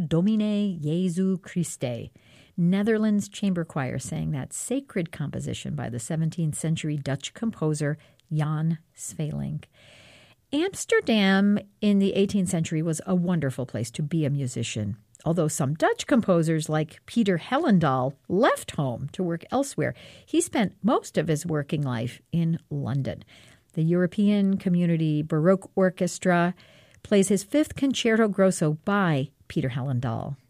Domine Jesu Christe. Netherlands Chamber Choir sang that sacred composition by the 17th century Dutch composer Jan Sweelinck. Amsterdam in the 18th century was a wonderful place to be a musician, although some Dutch composers like Peter Hellendaal left home to work elsewhere. He spent most of his working life in London. The European Community Baroque Orchestra plays his fifth Concerto Grosso by Peter Hellendaal.